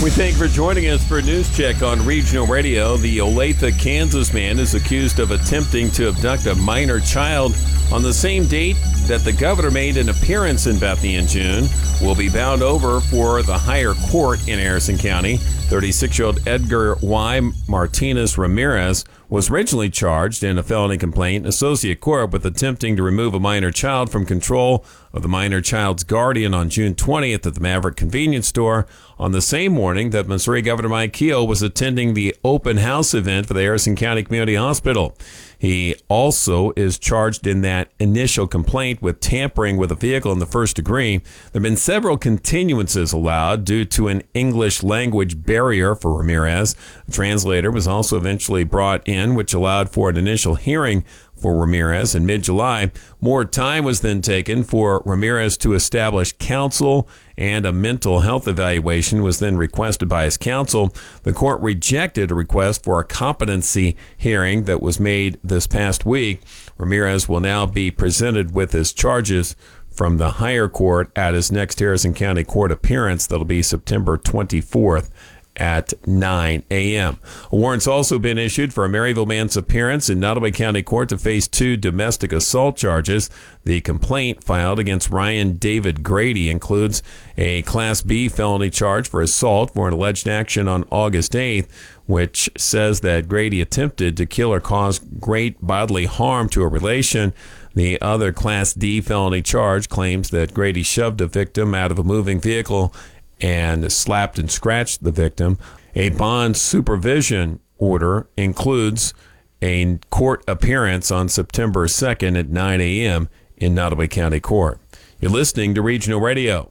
We thank you for joining us for a news check on Regional Radio. The Olathe, Kansas man is accused of attempting to abduct a minor child on the same date that the governor made an appearance in Bethany in June. Will be bound over for the higher court in Harrison County. 36-year-old Edgar Y. Martinez Ramirez was originally charged in a felony complaint in associate court with attempting to remove a minor child from control of the minor child's guardian on June 20th at the Maverick convenience store on the same morning that Missouri Governor Mike Keogh was attending the open house event for the Harrison County Community Hospital. He also is charged in that initial complaint with tampering with a vehicle in the first degree. There have been several continuances allowed due to an English language barrier for Ramirez. A translator was also eventually brought in, which allowed for an initial hearing for Ramirez in mid-July. More time was then taken for Ramirez to establish counsel, and a mental health evaluation was then requested by his counsel. The court rejected a request for a competency hearing that was made this past week. Ramirez will now be presented with his charges from the higher court at his next Harrison County Court appearance. That'll be September 24th. At 9 a.m. A warrant's also been issued for a Maryville man's appearance in Nottoway County Court to face 2 domestic assault charges. The complaint filed against Ryan David Grady includes a Class B felony charge for assault for an alleged action on August 8th, which says that Grady attempted to kill or cause great bodily harm to a relation. The other Class D felony charge claims that Grady shoved a victim out of a moving vehicle and slapped and scratched the victim. A bond supervision order includes a court appearance on September 2nd at 9 a.m. in Nottoway County Court. You're listening to Regional Radio.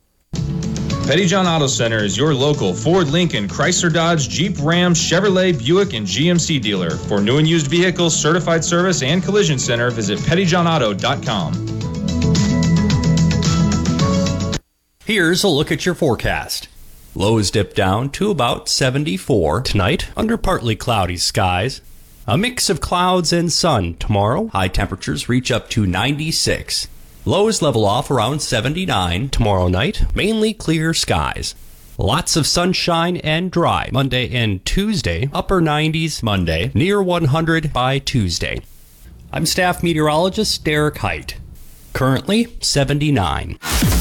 Pettyjohn Auto Center is your local Ford, Lincoln, Chrysler, Dodge, Jeep, Ram, Chevrolet, Buick, and GMC dealer. For new and used vehicles, certified service, and collision center, visit pettyjohnauto.com. Here's a look at your forecast. Lows dip down to about 74 tonight under partly cloudy skies. A mix of clouds and sun tomorrow. High temperatures reach up to 96. Lows level off around 79 tomorrow night. Mainly clear skies. Lots of sunshine and dry Monday and Tuesday. Upper 90s Monday. Near 100 by Tuesday. I'm staff meteorologist Derek Height. Currently 79.